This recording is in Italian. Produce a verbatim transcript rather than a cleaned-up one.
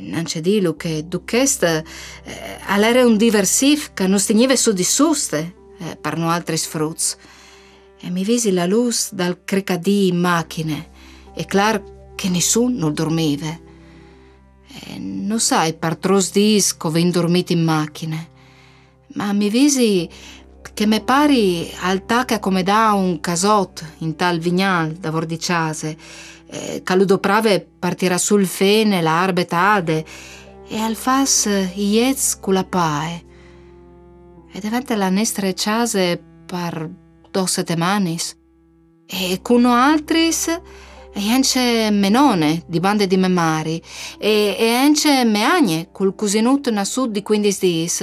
non c'è dillo che duchest eh, all'era un diversif che non stigneve su di suste eh, per no altri sfruz. E mi visi la luz dal cricadì in macchine e clar che nessuno non dormiva. E non sai per tros dis che ven dormito in macchine, ma mi visi che me pari al tacca come da un casot in tal vignal da Vordiciase, eh, che lo doprave partirà sul fene l'arbe tade e al fas iez con la pae. E davanti alla nostra case per due settimane e con altris e anche menone di bande di memari e, e anche meagne col cusinutto nasù di quindici dis